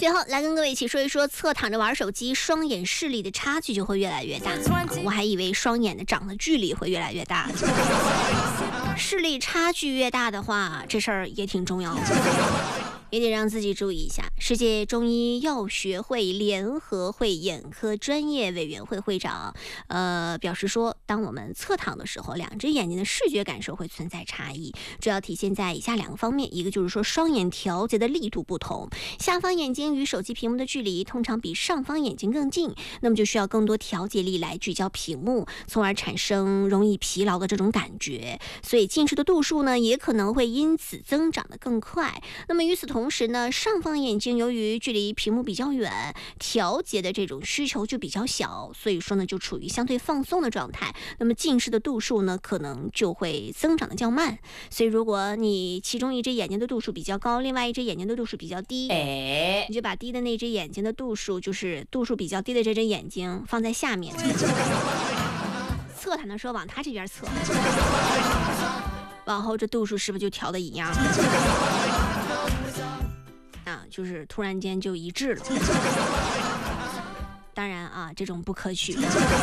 最后来跟各位一起说一说，侧躺着玩手机，双眼视力的差距就会越来越大。我还以为双眼的长的距离会越来越大。视力差距越大的话，这事儿也挺重要的。也得让自己注意一下。世界中医药学会联合会眼科专业委员会会长表示说，当我们侧躺的时候，两只眼睛的视觉感受会存在差异，主要体现在以下两个方面。一个就是说双眼调节的力度不同，下方眼睛与手机屏幕的距离通常比上方眼睛更近，那么就需要更多调节力来聚焦屏幕，从而产生容易疲劳的这种感觉，所以近视的度数呢也可能会因此增长得更快。那么与此同时呢，上方眼睛由于距离屏幕比较远，调节的这种需求就比较小，所以说呢就处于相对放松的状态，那么近视的度数呢可能就会增长的较慢。所以如果你其中一只眼睛的度数比较高，另外一只眼睛的度数比较低，你就把低的那只眼睛的度数，就是度数比较低的这只眼睛放在下面，侧躺的时候往它这边侧，往后这度数是不是就调的一样啊？就是突然间就一致了。当然啊，这种不可取。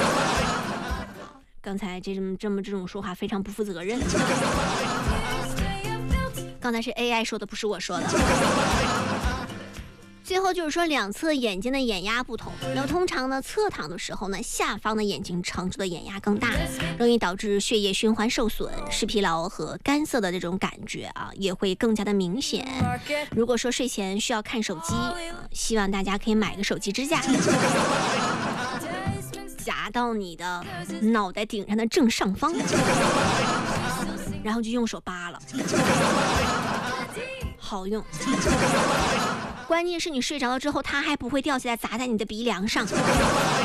刚才这种说话非常不负责任。刚才是 AI 说的，不是我说的。最后就是说，两侧眼睛的眼压不同。那么通常呢，侧躺的时候呢，下方的眼睛承受的眼压更大，容易导致血液循环受损，视疲劳和干涩的这种感觉啊，也会更加的明显。如果说睡前需要看手机，希望大家可以买个手机支架，夹到你的脑袋顶上的正上方，然后就用手扒了，好用。关键是你睡着了之后，它还不会掉下来砸在你的鼻梁上。